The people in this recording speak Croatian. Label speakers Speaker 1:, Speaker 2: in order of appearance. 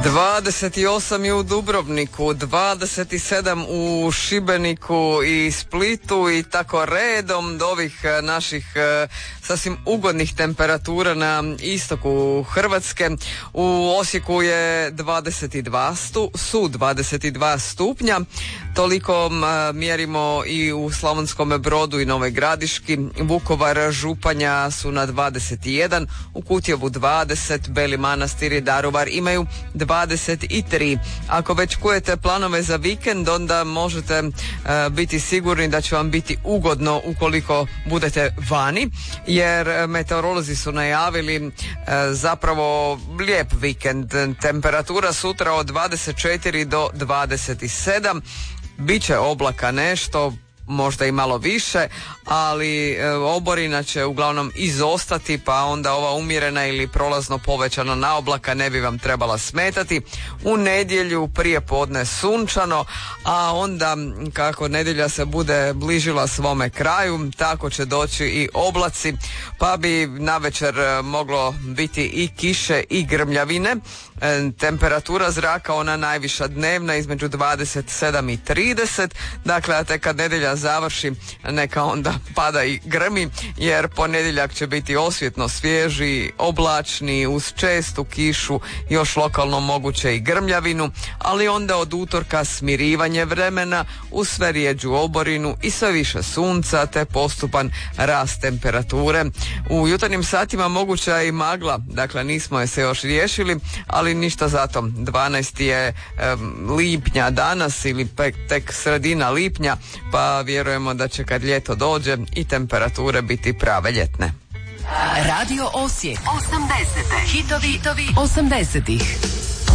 Speaker 1: 28 je u Dubrovniku, 27 u Šibeniku i Splitu i tako redom do ovih naših sasvim ugodnih temperatura na istoku Hrvatske. U Osijeku je 22 stupnja, toliko mjerimo i u Slavonskom Brodu i Novoj Gradiški. Vukovar, Županja su na 21, u Kutjevu 20, Beli Manastir i Daruvar imaju 23. Ako već kujete planove za vikend, onda možete biti sigurni da će vam biti ugodno ukoliko budete vani, jer meteorolozi su najavili zapravo lijep vikend. Temperatura sutra od 24 do 27. Biće oblaka nešto, možda i malo više, ali oborina će uglavnom izostati, pa onda ova umjerena ili prolazno povećana naoblaka ne bi vam trebala smetati. U nedjelju prije podne sunčano, a onda kako nedjelja se bude bližila svome kraju, tako će doći i oblaci, pa bi navečer moglo biti i kiše i grmljavine. Temperatura zraka, ona najviša dnevna, između 27 i 30, dakle, a tek kad nedjelja završi, neka onda pada i grmi, jer ponedjeljak će biti osvjetno svježi, oblačni, uz čestu kišu, još lokalno moguće i grmljavinu, ali onda od utorka smirivanje vremena uz sve rijeđu oborinu i sve više sunca, te postupan rast temperature. U jutarnjim satima moguća je i magla, dakle nismo je se još riješili, ali ništa zato. 12. je lipnja danas ili tek sredina lipnja, pa vjerujemo da će kad ljeto dođe i temperature biti prave ljetne.
Speaker 2: Radio Osijek 80. Hitovi 80-ih.